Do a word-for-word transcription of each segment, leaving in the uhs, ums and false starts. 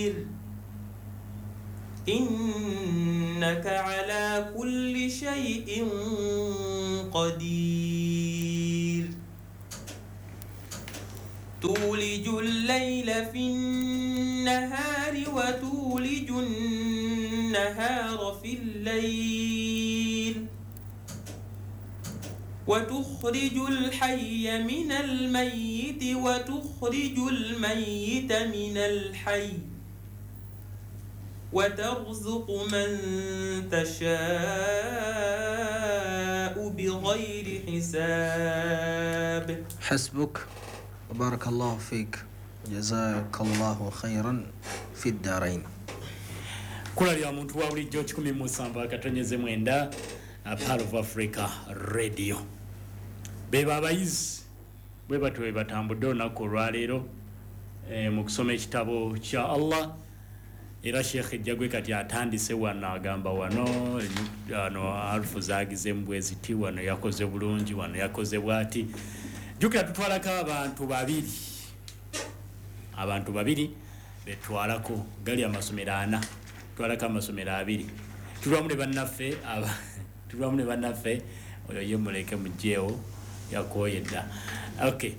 إنك على كل شيء قدير تولج الليل في النهار وتولج النهار في الليل وتخرج الحي من الميت وتخرج الميت من الحي وترزق من تشاء بغير حساب. حسبك وبارك الله فيك جزاك الله خيرا في الدارين. Kula lya muntu wa bulijjo kikumi mu musanvu akatonyeze mwenda Part of Africa Radio. Beba abayizi bwe batyo bwe batambudde olunaku olwaleero eh, mu kusoma ekitabo kya Allah. Era Sheikh Jagwe kati atandise wano agamba wano ano alfu zagize mbweziti wano yakoze bulungi wano yakoze bwati. Jukira tutwalako abantu babiri abantu babiri betwalako gali amasomero ana twalako amasomero abiri tulwamu ne bannaffe aba tulwamu ne bannaffe oyo ye muleke mujjeewo yakoyedda. Okay,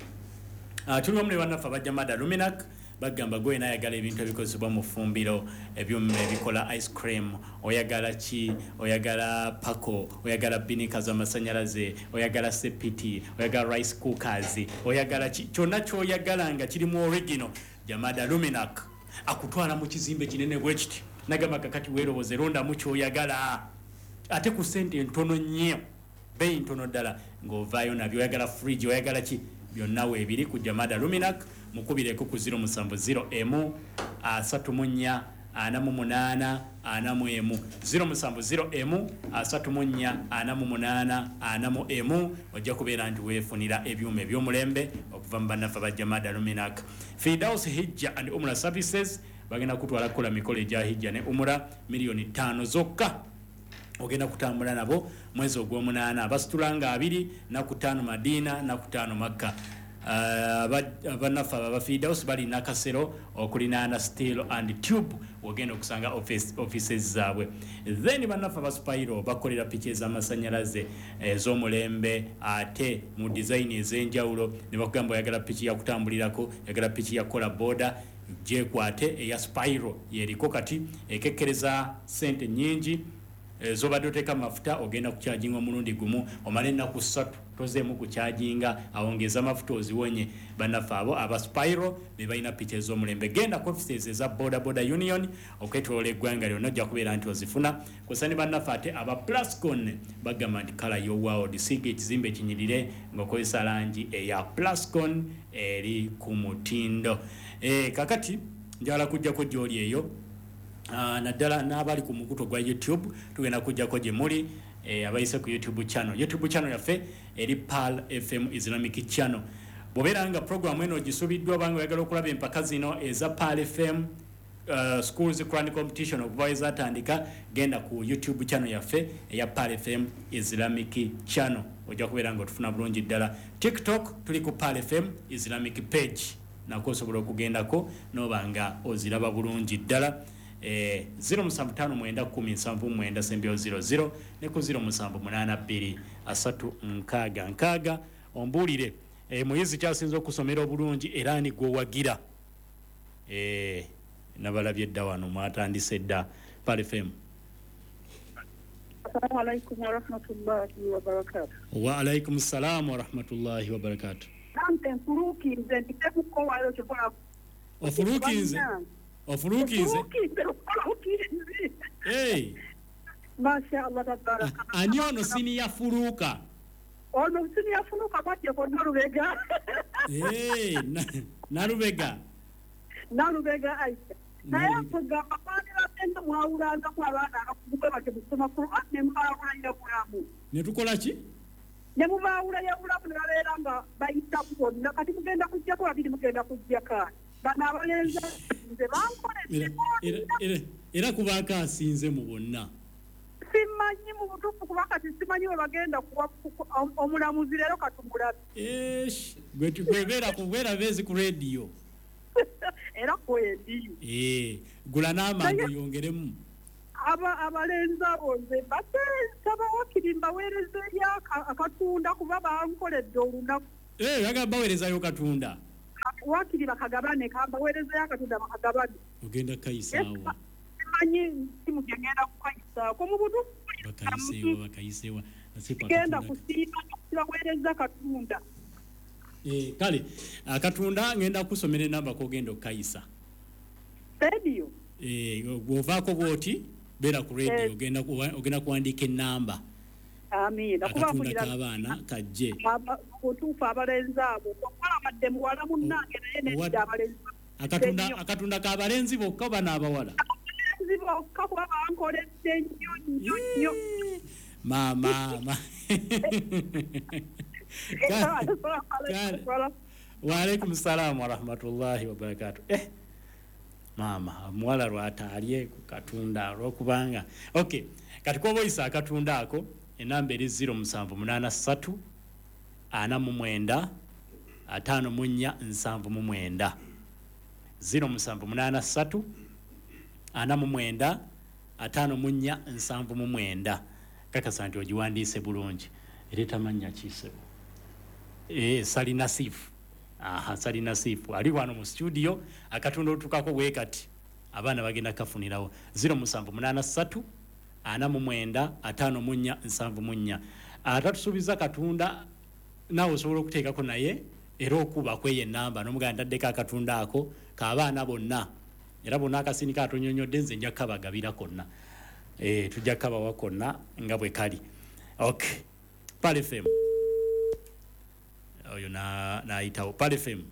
uh, tulwamu ne bannaffe abajamada Luminak bagamba gwe nayagala ebintu ebikozesebwa mu fumbiro ebyuma ebikola ice cream oyagala ki oyagala pako oyagala binika z'amasanyalaze oyagala sepiti oyagala rice cookers oyagala ki kyonna kyoyagala nga kirimu original Jamada Luminak akutwala mu kizimbe kinene bwe kiti nagamba kakati weeroboze ronda mu kyoyagala ate ku sente ntono nnyo bei ntono ddala ng'ovaayo nabyo oyagala fridge oyagala ki byonna weebiri ku Jamada Luminak mukubireko ku zero musanvu zero emu asatu mu nnya ana mu munaana ana mu emu zero musanvu zero emu asatu mu nnya ana mu munaana ana mu emu ojja kubeera nti weefunira ebyuma eby'omulembe okuva mu bannaffe ba Jamada Luminak. Firdaus Hijja and Umrah Services bagenda kutwala kukola mikolo egya hijja ne umra miliyoni ttaano zokka ogenda kutambula nabo mwezi ogw'omunaana abasitulanga abiri na kutaano Madina na kutaano Makka. Abannaffe uh, aba Firdaus bali nakasero okulinaana steel and tube ogenda okusanga office offices zaabwe. Then bannaffe aba Spiro bakolera piki ez'amasanyalaze ez'omulembe ate mu design ez'enjawulo ne bakugamba oyagala piki ya kutambulirako yagala piki ya kola boda jekwate eya Spiro yeriko kati ekekkereza sente nyingi zobadde oteeka mafuta ogenda kukyajinga omulundi gumu omale ennaku ssatu tozeemu kukyajinga awongeza mafuta oziwonye. Bannaffe abo aba Spiro be balina piki ez'omulembe genda ku offices eza Boda Boda Union okwetoloola eggwanga lyonna ojja kubeera nti ozifuna. Kwesa ne bannaffe ate aba Plascon bagamba nti kala y'World siga ekizimbe kinyirire ng'okozesa langi eya Plascon eri ku mutindo. E, kakati njala kujjako gy'oli eyo Uh, naddala n'abali ku mukuto gwa YouTube tugenda kujjako gye muli eh, abayise ku YouTube channel YouTube channel yaffe eri Pearl F M Islamic channel. Bobeera nga program eno gisubiddwa banga oyagala okulaba empaka zino eza Pearl F M uh, Schools Quran Competition okuva ezatandika genda ku YouTube channel yaffe eya Pearl F M Islamic channel ojja kubeera nga otufuna bulungi ddala. TikTok tuli ku Pearl F M Islamic page nako osobola okugendako noba nga oziraba bulungi ddala. Eh, zero musanvu ttaano mwenda kkumi nsanvu mwenda sembyo zero zero ne ku zero musanvu munaana bbiri asatu nkaaga nkaaga ombuulire eh, muyizi kyasinza okusomera obulungi era ni gwowagira eh, nabalabye dda wano mwatandise dda Pearl F M. Assalamu alaikum wa rahmatullahi wa barakatuh. Wa alaikum salam wa rahmatullahi wa barakatuh. Ante furuki nze ntekuko walo kyokola ofuruki nze ofurukize hey masha Allah tabaraka ani ono sini ya furuka ono sini ya furuka kwaje ko Narubega hey Narubega Narubega aisha naye kuga mapani batenda mwawulanga kwa bana akubuka bake busoma Qur'an ne mwawula ya bulamu ne tukola ki ne mwawula ya bulamu ne balanga bayita ko nakati mugenda kujja ko abiri mugenda kujja ka bana balenza nze bankole era era kubaka asinze mu bonna simanyi mu butufu kubaka simanyi we bagenda kuwa omulamuzi lero katungula esh gwe tukwebera kubera bezi ku radio era kwendi eh gula n'amangu yongeremu aba abalenzi abo nze batesaba wakirimba weereza eri akatunda kuba bankoledde olunaku eh yagamba weerezayo katunda wakiri bakagabane kamba weerezayo akatunda bakagabane ogenda kayisawa manyi simu genda kukayisa ko mu butu bakayisewa bakayisewa nasipa genda kusiima baweereza katunda eh kale akatunda ngenda kusomera namba ko genda okayisa radio eh govako bwoti bera ku radio ogenda ogenda kuandika enamba amina kuba kulira abana kajje kutufa abalenzi abo kokola madde muwala munnange naye ne abalenzi akatunda akatunda ka balenzi bokka bana abawala abalenzi bokka kuba bankoledde nnyo nnyo nnyo mama wa alaikum salam wa rahmatullahi wa barakatuh eh mama mwala lwataalye ku katunda lwokubanga okay kati koboyisa akatunda ako enamba eri zero musanvu munana ssatu ana mu mwenda ataano mu nnya nsanvu mu mwenda zero musanvu munana ssatu ana mu mwenda ataano mu nnya nsanvu mu mwenda kakasa nti ogiwandiise bulungi ereta mannya kisebo eh sali nasifu aha sali nasifu ali wano mu studio akatunda otukako bwe kati abaana bagenda kafunirawo zero musanvu munana ssatu ana mu mwenda ataano mu nnya nsanvu mu nnya atatusubiza katunda nawe osobola okuteekako naye era okuba kweye namba n'omuganda ddeko akatunda ako k'abaana bonna era bonna akasini katonyonyodde nze nja kabagabira konna eh tujja kabawa konna nga bwe kali okay Pale F M oyo na naitawo Pale F M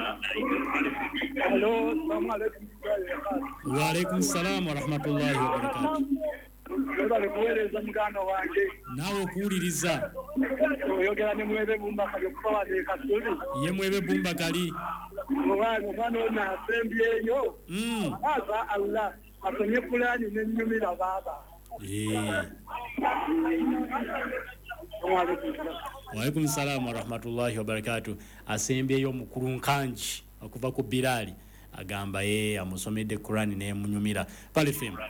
hello assalamu alaykum wa alaykum salam wa rahmatullahi wa barakatuh Ndaba kuweleza mugano wange nawe okuwuliriza oyogera ne mwebe bumba kali okukola ne kasuli ye mwebe bumba kali mwana mwana na assembleyo mm asa Allah asonye fulani ne nyumira baba eh wa alaykum salam wa rahmatullahi wa barakatuh assembleyo mukuru nkanji okuva ku Bilali agamba ye amusomedde Qur'an ne munyumira Pale F M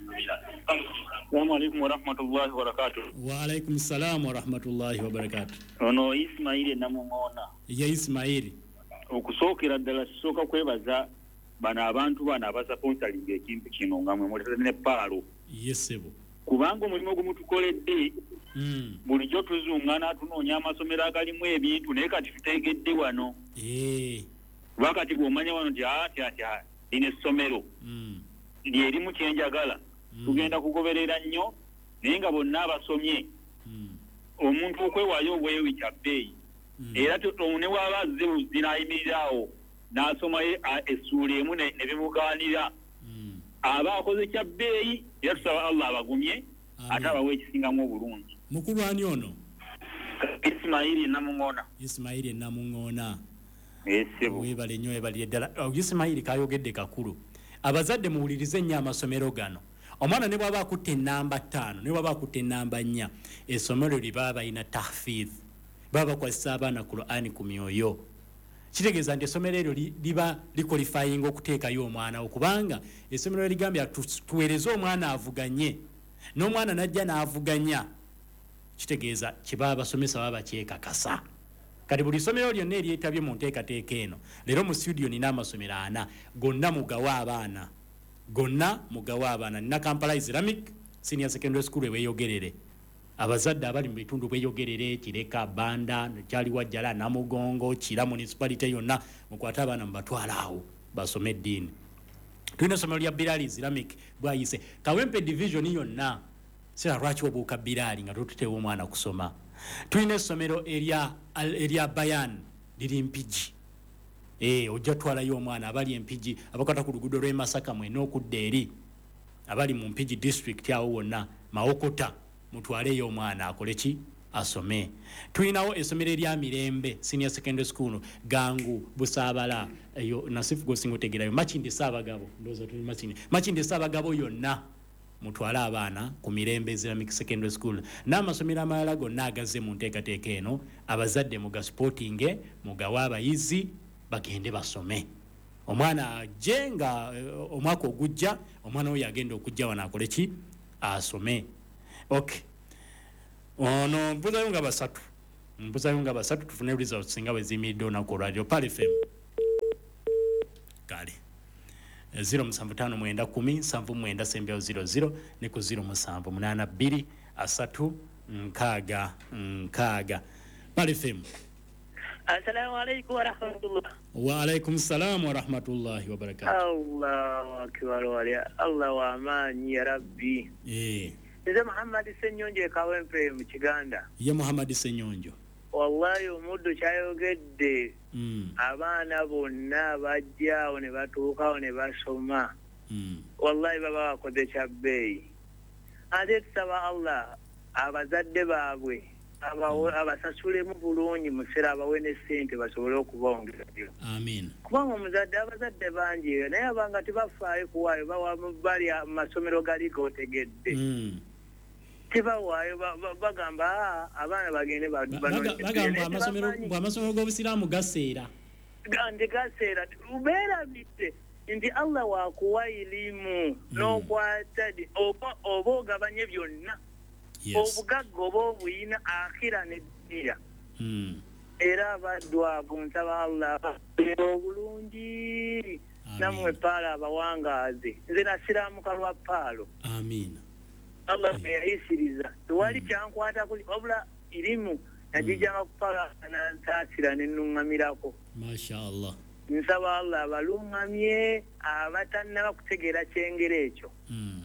Assalamu alaykum wa rahmatullahi wa barakatuh. Wa alaykum salam wa rahmatullahi wa barakatuh. Ono Ismaili namungona. Ya Ismaili. Okusookera ddala sooka kwebaza bana abantu bana abasponsoring ekintu kino ngamwe mulese ne palo. Yesebo. Kubanga omulimu ogumutukoledde mm. bulijjo tuzungana atunoonya amasomero agalimu ebintu naye kati tutegedde wano. Eh. Wakati bw'omanya wano nti ati ati ine essomero. Mm. Lyerimu kyenjagala. Mm. Tugenda kugoberera nnyo naye nga bonna abasomye mm. omuntu okwewaayo obwewi kya bbeeyi mm. era ne waba azze zinaayimirirawo n'asoma essuula emu ne bimugaanira mm. aba akoze kya bbeeyi era tusaba Allah abagumye ate abawe ekisingamu obulungi mukulu ani ono Ismaili Namungona Ismaili Namungona esebo webale nnyo webale ddala Ismaili kayogedde kakulu abazadde muwulirize nnyo amasomero gano omwana ne bwaba akutte enamba ttaano ne bwaba akutte enamba nnya essomero libaba balina tahfidh baba bakwasa abaana Qur'ani ku myoyo kitegeeza nti essomero eryo liba liqualifying okuteekayo omwana okubanga essomero ligambye tuweereze omwana avuganye n'omwana najja n'avuganya kitegeeza kibaba basomesa baba kyekakasa kati buli ssomero lyonna eryetabye mu nteekateeka eno leero mu studio nina amasomero ana gonna mugawa abaana gonna mugawa abaana nina Kampala Islamic Senior Secondary School eweeyogerere abazadde abali mu bitundu bweyogerere Kireka Banda kyali wajjala Namugongo Kira municipality yonna mukwata abaana mubatwala awo basome eddiini tulina essomero lya Bilali Islamic bwayise Kawempe division yonna sira lwaki obuuka Bilali nga tututeewo omwana kusoma tulina essomero erya erya Bayan liri Mpigi eh ojja twalayo omwana abali Empigi abakwata ku luguudo lw'e Masaka mwene okudda eri abali mu Mpigi district awo wonna Mawokota mutwaleyo omwana akole ki asome tulinawo essomero erya Mirembe Senior Secondary School Gangu Busaabala eyo Nasifu Gosingo tegerayo Makindi Saabagabo ndozo tuli Makindi Makindi Saabagabo yonna mutwala abaana ku Mirembe Islamic Secondary School n'amasomero amalala gonna agaze mu nteekateeka eno abazadde muga sporting mugawa abayizi bagende basome omwana ajje nga uh, omwaka ogujja omwana oyo agenda okujja wano akole ki asome. Okay, ono mbuzayo nga basatu mbuzayo nga basatu tufune results singa bwe ziyimiridde olunaku olwaliro. Pal F M kale zero musanvu ttaano mwenda kumi nsanvu mwenda sembyawo zero zero ne ku zero musanvu munaana bbiri asatu nkaaga nkaaga. Pal F M. Assalamu alaikum wa rahmatullah. Wa alaikum salam wa rahmatullahi wa barakatuh. Allahu akbar wa Allah wa amani ya rabbi. Eh. Nze Muhammad Senyonjo Kawempe mu Kiganda. Ye Muhammad Senyonjo. Wallahi omuddu kyayogedde. Mm. Abaana bonna bajjaawo ne batuukawo ne basoma. Mm. Wallahi baba bakoze kya bbeeyi. Ate tusaba Allah abazadde baabwe abasasulemu bulungi musera abawe ne ssente basobole okubongerayo. Amin. Kubanga omuzadde abazadde bangi naye abanga tebafaayo kuwaayo bawa bali amasomero gali gootegedde. Mm. Tebawaayo bagamba abaana bagende bagamba amasomero g'obusiraamu gaseera ndi gaseera ubeerabidde nti Allah waakuwa elimu n'okwata oba ogabanye byonna. Yes. Obugagga oba obuyina akhira ne dunia. Mm. Era abaddu abo nsaba Allah obulungi namwe paala abawangaaze. Nze nasiraamuka lwa paalo. Amin. Allah yayisiriza tewali kyankwata kuli wabula irimu najijanga kupaala nansaasira nennuŋŋamirako. Masha Allah. Nsaba Allah abalungamye abatannaba kutegeera kyengero ekyo. Mm.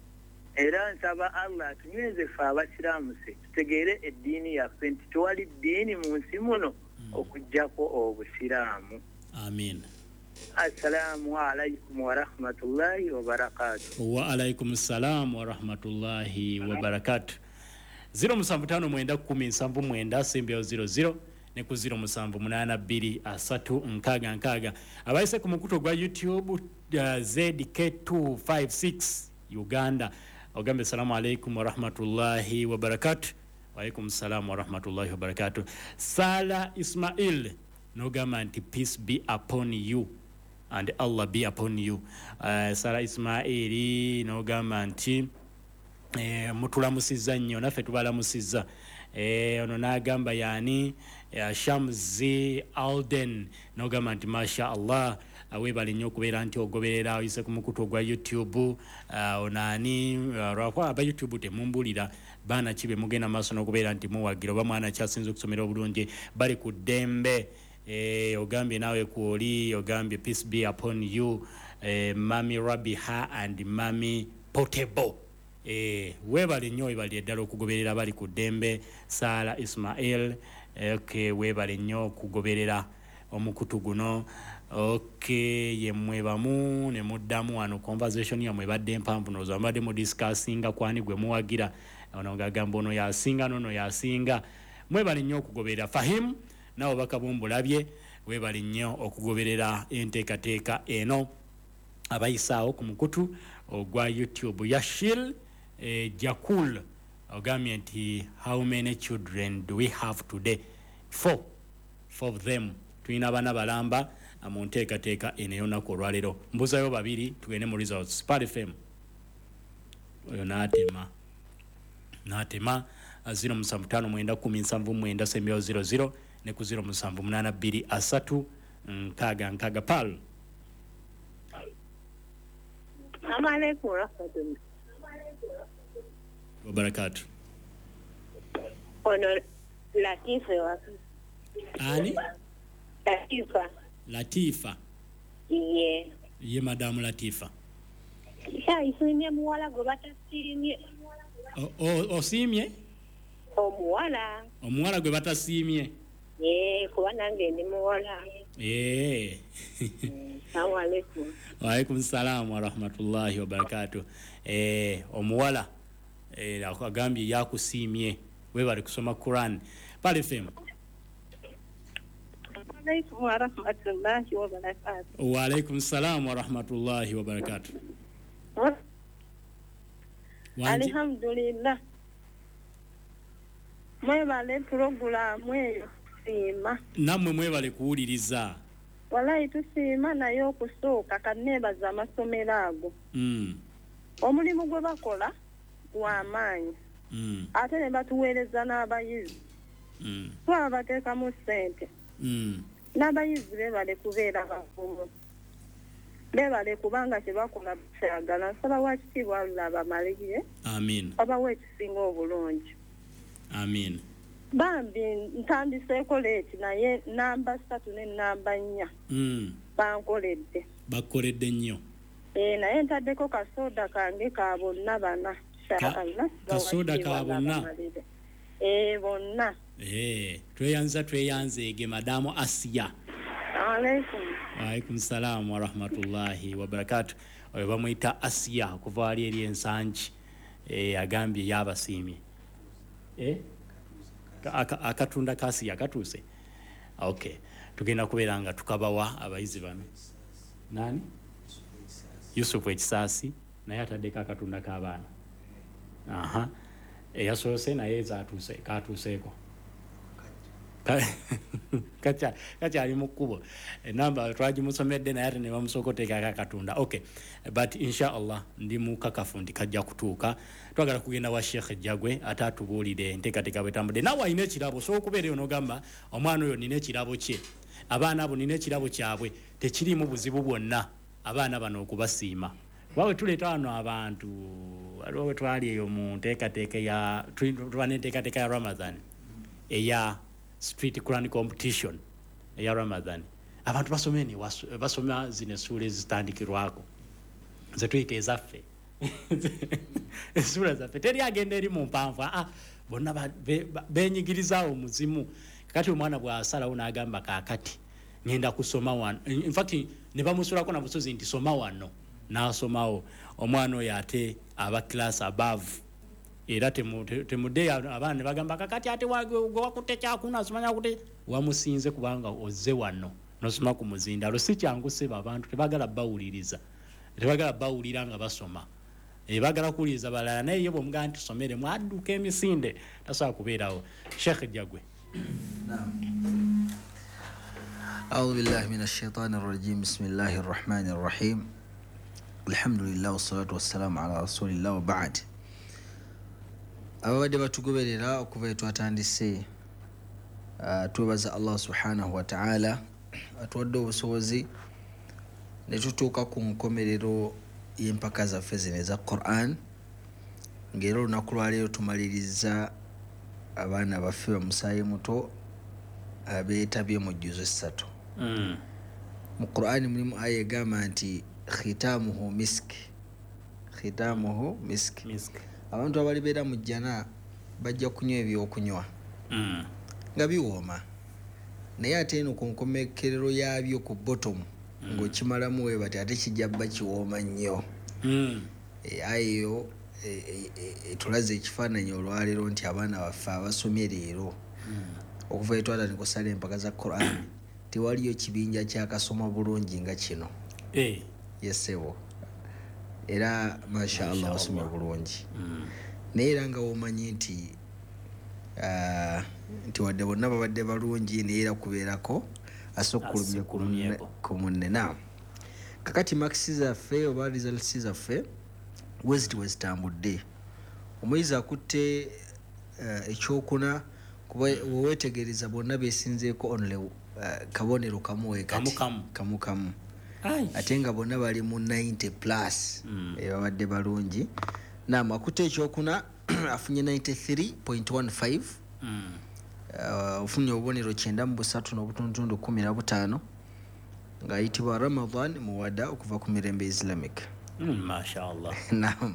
Era nsaba Allah tunyweze ffe abasiraamu se tutegeere eddiini yaffe nti tewali ddiini mu nsi muno okuggyako obusiraamu. Amin. Assalamu alaikum wa rahmatullahi wa barakatuh. Wa alaikum salam wa rahmatullahi wa barakatuh. zero musanvu ttaano mwenda kumi nsanvu mwenda sembyawo zero zero ne ku zero musanvu munaana bbiri asatu nkaaga nkaaga. Abayise ku mukuto gwa YouTube uh, Z K two five six Uganda ogambe salamu alaikum wa rahmatullahi wa barakatuh. Wa alaikum salam wa rahmatullahi wa barakatuh. Sala Ismail nogamba nti peace be upon you and Allah be upon you. Uh, Sala Ismaili nogamba nti eh, mutulamusizza nnyo naffe tubalamusizza. Eh, ono n'agamba yani uh, Shamzi Alden nogamba nti masha Allah awebale nnyo okubeera nti ogoberera oyise ku mukutu ogwa YouTube. Uh, onaani uh, lwakuba aba YouTube temumbulira baana kibe mugenda maaso n'okubeera nti muwagira oba mwana kyasinza okusomera obulungi bali ku ddembe. Eh, ogambye nawe kuoli ogambye peace be upon you. Eh, Mami Rabiha and Mami Potable. Eh, webale nnyo webali eddala okugoberera bali ku ddembe. Sala Ismail eh, okay, webale nnyo okugoberera omukutu guno. Okay, yemwe bamu ne muddamu wano conversation yamwe badde mpamvu nozo mbadde mu discussinga kwani gwe muwagira ono ngagamba ono yasinga nono yasinga. Mwebale nnyo okugoberera Fahim nawo bakabumbulabye webale nnyo okugoberera enteekateeka eno abayisaawo ku mukutu ogwa YouTube. Yashil eh, Jakul ogambye nti how many children do we have today? Four. Four of them. Tulina abaana balamba mu nteekateeka eno ey'olunaku olwaleero. Mbuzayo babiri tugende mu results. Pal F M oyo n'atema n'atema zero musanvu ttaano mwenda kumi nsanvu mwenda sembyawo zero zero ne ku zero musanvu munaana bbiri asatu nkaaga nkaaga. Pal. Assalamu alaikum rahmatullah. Wa barakatuh. Ono Latifa wapi? Ani? Latifa. Latifa. Yeah. Ye Madamu Latifa. Ya isimye muwala go batasirimye. O, o, osimye? Omuwala. Omuwala gwe batasiimye. Eh, kuba nange ndi muwala. Eh. Assalamu alaikum. Wa alaikum salam wa rahmatullahi wa barakatuh. Eh, omuwala eh akagambye yakusiimye we bali kusoma Quran. Pal F M. Alaikum wa rahmatullahi wa barakatuh. Wa alaikum salam wa rahmatullahi wa barakatuh. Alhamdulillah. Mwe bale program mwe sima. Namwe mwe bale kuwuliriza. Walayi tusiima naye okusooka kanneebaza amasomero ago. Mm. Omulimu gwe bakola gw'amaanyi. Mm. Ate ne batuweereza n'abayizi. Mm. Twaba bateekamu ssente. Mm. N'abayizi beebale kubeera bavumu. Beebale kubanga kye bakola kyagala. Nsaba wa kitiibwa Allah abamalire. Amin. Babawe ekisinga obulungi. Amin. Bambi ntandiseeko leeti naye namba ssatu ne namba nnya. Mm. Bankoledde. Bakoledde nnyo. Eh naye ntaddeko kasoda kange ka bonna bana. Inshallah. Kasoda ka bonna. Eh bonna. Eh tweyanza tweyanzeege madamu Asiya. Alaikum. Wa alaikum salam wa rahmatullahi wa barakatuh. Oyo bamuyita Asiya kuva ali eri ensangi. Eh agambye yabasiimye. Eh Aka, akatunda kasi akatuse. Okay. Tugenda kubeera nga tukabawa abayizi bano. Nani? Yusuf Ekisasi naye ataddeko akatunda k'abaana. Aha. Eyasoose naye zaatuse katuseeko. Kacha kacha ali mu kkubo. Enamba twagimusomedde naye ate ne bamusokoteeka akatunda. Okay. But inshallah ndi mu kakafu ndi kajja kutuuka. Twagala kugenda wa Sheikh Jagwe atatubuulire enteekateeka bwetambudde. Nawe alina ekirabo so okubeera onogamba omwana oyo nina ekirabo kye. Abaana abo nina ekirabo kyabwe tekirimu buzibu bwonna abaana bano okubasiima. Wawe tuleeta wano abantu waliwo we twali eyo mu nteekateeka ya tubane enteekateeka ya Ramadan eya street Quran competition eya Ramadan. Abantu basomeni basoma zine sura ezitandikirwako ze tuyita ezaffe esura zaffe teri agenda eri mu mpanvu ah bonna benyigirizaawo muzimu kati omwana bw'asalawo n'agamba kaakati ngenda kusoma wano. In fact ne bamusulako na busozi nti soma wano n'asomawo. Omwana oyo ate aba class above era temudde abaana ne bagamba kakati ate wakutte kyakuna asomanya kutte wamusinze kubanga ozze wano nosoma ku muzindalo. Si kyangu seba abantu tebagala bawuliriza tebagala bawulira nga basoma ebagala kuwuliriza balala naye yo bw'omugamba nti tusomere mwadduka emisinde tasobola kubeerawo. Sheikh Jagwe. أعوذ بالله من الشيطان الرجيم بسم الله الرحمن الرحيم الحمد لله والصلاة والسلام على رسول الله وبعد. ababadde batugoberera okuva twatandise twebaza Allah subhanahu wa ta'ala atuwadde obusobozi ne tutuuka ku nkomerero y'empaka zaffe zino eza Quran ng'era olunaku lwaleero tumaliriza abaana baffe bamusaayi muto abeetabye mu jjuzo essatu. Mm. Mu Quran mulimu aya egamba nti khitamuhu misk khitamuhu misk. Misk. Abantu abalibeera mu jjana bajja kunywa ebyokunywa Mm. nga biwooma naye ate eno ku nkomekerero yaabyo ku bottom Mm. ng'okimalamu we bati ate kijja bba kiwooma nnyo. Mm. aya eyo etulaze ekifaananyi olwaleero nti abaana baffe abasomye leero okuva etwala ne kusala empaka za Quran tewaliyo kibinja kyakasoma bulungi nga kino. Eh. Yesebo era masha Allah basomye bulungi. Mm. Naye era nga womanyi nti uh, nti wadde bonna babadde balungi naye era kubeerako asokkulumye ku munne. Naam kakati makisi zaffe oba results zaffe weziti wezitambudde. Omuyizi akutte uh, ekyokuna kuba wewetegereza bonna beesinzeeko only uh, kabonero kamu wekati kamu kamu kamu Ai. ate nga bonna bali mu ninety plus Mm. e babadde balungi. Naam akutte ekyokuna afunye ninety-three point one five. Mm. Uh, ofunye obubonero kyenda mu busatu n'obutundutundu kumi na butaano ng'ayitibwa Ramadan Muwada okuva ku Mirembe Islamic. Mm, mashallah. Naam.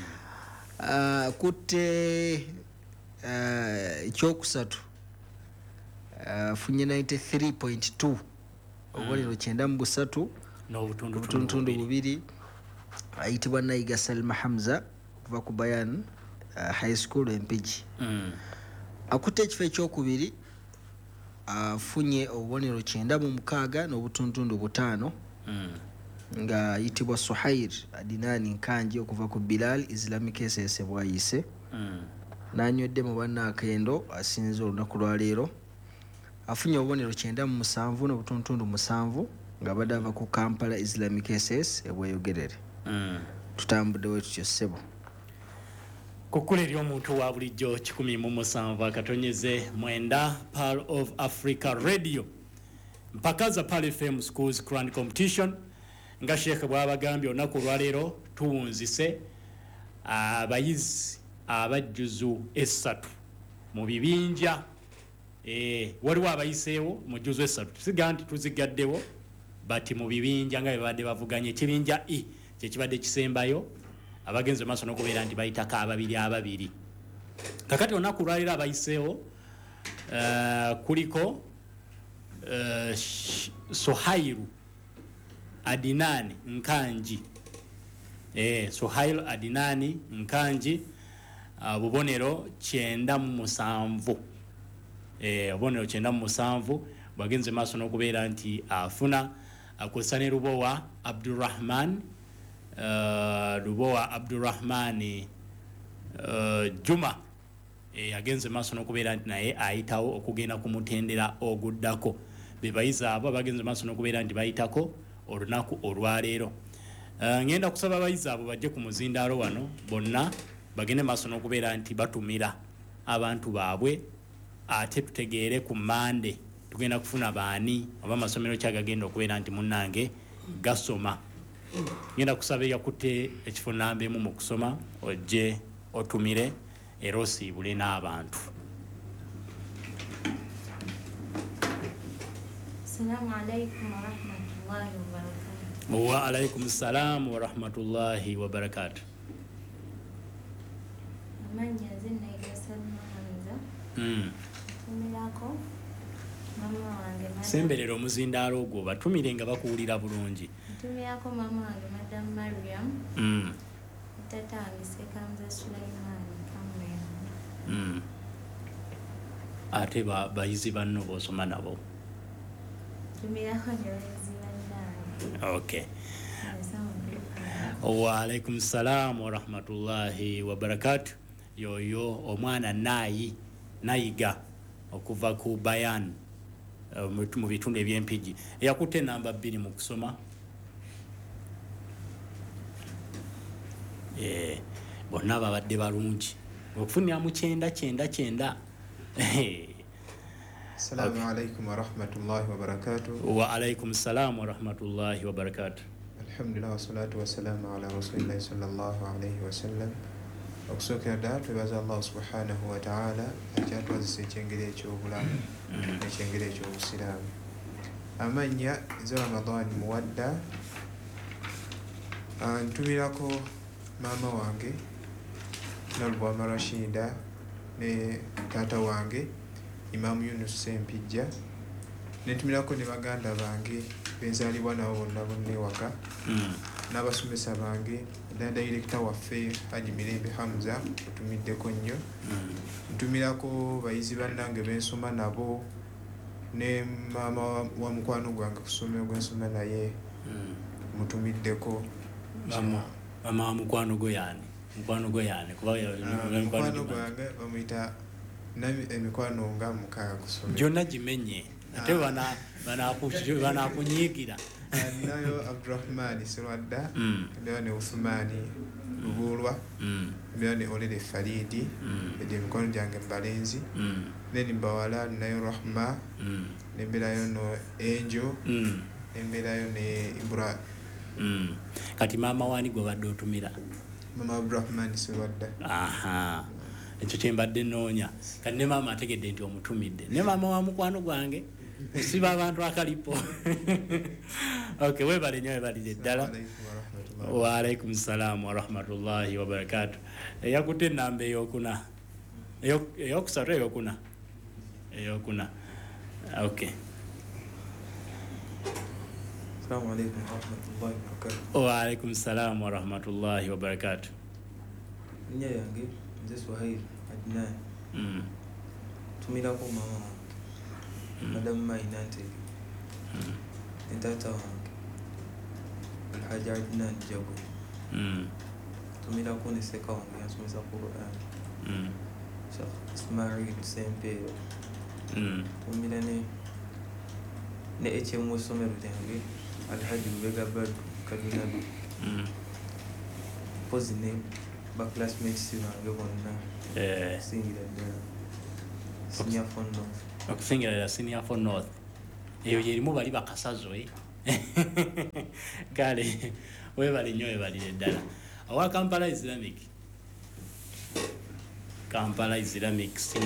Akutte ekyokusatu afunye ninety-three point two obubonero kyenda mu busatu n'obutundutundu bubiri. Ayitibwa Nayiga Salma Hamza okuva ku Bayan uh, High School Empigi. Mm. Akutte ekifo ekyokubiri afunye obubonero kyenda mu mukaaga n'obutundutundu butaano. Mm. nga ayitibwa Suhair Adinani Nkanji okuva ku Bilal Islamic S S bwayise. Mm. N'anywedde mu bannaakendo asinze olunaku lwa leero afunye obubonero kyenda mu musanvu n'obutundutundu musanvu. nga badde ava ku Kampala Islamic S S ebweyogerere. Mm. Tutambuddewo tutyo ssebo. Kukula ery'omuntu wa bulijjo kikumi mu musanvu akatonyeze mwenda Pearl of Africa Radio. Mpakaza Pearl F M Schools Grand Competition nga Sheikh bw'abagambye olunaku olwaleero tuwunzise abayizi abajjuzu essatu mu bibinja. Eh, waliwo abayiseewo mu jjuzu essatu tusiga nti tuzigaddewo bati mu bibinja nga bebadde bavuganye ekibinja E kyekibadde kisembayo abagenzi maaso n'okubeera nti bayitako ababiri ababiri. Kakati olunaku olwaleero abayiseewo uh, kuliko uh, Sohairu Adinani Nkanji. Eh, Sohairu Adinani Nkanji uh, bubonero kyenda mu musanvu. Eh, bubonero kyenda mu musanvu bagenzi maaso n'okubeera nti afuna akozesa ne Lubowa Abdurrahman uh, Lubowa Abdurrahmani uh, Juma e, agenze maaso n'okubeera nti naye ayitawo okugenda ku mutendera oguddako. Be bayizi abo bagenze maaso n'okubeera nti bayitako olunaku olwaleero. Uh, ngenda kusaba abayizi abo bajje ku muzindaalo wano bonna bagende maaso n'okubeera nti batumira abantu baabwe ate tutegeere ku Mande tugenda kufuna baani oba amasomero kyagagenda okubeera nti munnange gasoma. Ngenda kusaba yakutte ekifo nambemu mu kusoma ojje otumire era osiibule n'abantu. Assalamu alaikum wa rahmatullahi wa barakatuh. Wa alaikum salam wa rahmatullahi wa barakatuh. Amanya zinaiga Salma Hamza. Mm. Tumirako mama wange madam. Semberero omuzindaalo ogwo batumire nga bakuwulira bulungi. Tumirako mama wange madam Mariam. Mm. Tata wange Sekamza Sulaiman Kamwe. Mm. Ate ba bayizi banno b'osoma nabo. Tumirako nyoezi bannaye. Okay. Wa alaikum salam wa rahmatullahi wa barakatuh. Yoyo omwana nayi nayiga okuva ku Bayan uh, mu bitundu eby'empigi eyakutte namba bbiri mu kusoma. Eh, bonna babadde balungi okufunira mu kyenda kyenda kyenda. Assalamu alaikum wa rahmatullahi wa barakatuh. Wa alaikum salam wa rahmatullahi wa barakatuh. Alhamdulillah wa salatu wa salamu ala rasulillahi sallallahu alayhi wa sallam. Okusokera ddala twebaza Allah subhanahu wa ta'ala akyatwazisa ekyengeri eky'obulamu n'ekyengeri eky'obusiraamu. Amannya za Ramadan Muwadda. Ntumirako maama wange Nalubwama Rashida ne taata wange Imam Yunus Sempijja. Netumirako ne baganda bange benzaalibwa nabo bonna bonna ewaka. N'abasomesa bange ddala director waffe Haji Mirembe Hamza otumiddeko nnyo. Ntumirako bayizi bannange bensoma nabo ne maama wa mukwano gwange ku ssomero gwe nsoma naye mutumiddeko. Maama wa mukwano gwe yaani? Mukwano gwe yaani? Mukwano gwange bamuyita emikwano nga mukaaga ku ssomero. Gyonna gimenye ate banaakunyiigira. Nayo Abdurrahmani Sirwadda, mbeera ne Uthmani Lubulwa, mbeera ne Olere Faridi, ebyo emikono gyange mbalenzi. Then mbawala nayo Rahma, ne mbeerayo no Angel, ne mbeerayo ne Ibra. Kati maama waani gwe badde otumira? Mama Abdurrahmani Sirwadda. Aha. Ekyo kye mbadde nnoonya. Kati ne maama ategedde nti omutumidde. Ne maama wa mukwano gwange siba abantu akalipo. Okay, webale nnyo webalire ddala. Wa alaikum salam wa rahmatullahi wa barakatuh. Eyakutte ennamba ey'okuna. Eyokusatu ey'okuna. Ey'okuna. Okay. Assalamu alaikum wa rahmatullahi wa barakatuh. Wa alaikum salam wa rahmatullahi wa barakatuh. Nya yange nze Swahili Adnan. Mm. Tumirako mama wange Madam Maina Ntege. Mm. Ne taata wange Alhaji Adnan Jago. Mm. Tumirako ne seka wange yasomesa Quran. Mm. Sheikh Ismail Sempero. Mm. Tumira ne ne H M ssomero lyange alhaji lubega badu kadunabi mm. pozi ne baclassmates bange bonna eh. singira ddala senior for north okusingira ddala senior for north eyo yerimu bali bakasazo eh? kale webali nnyo webalire ddala owa Kampala Islamic Kampala Islamic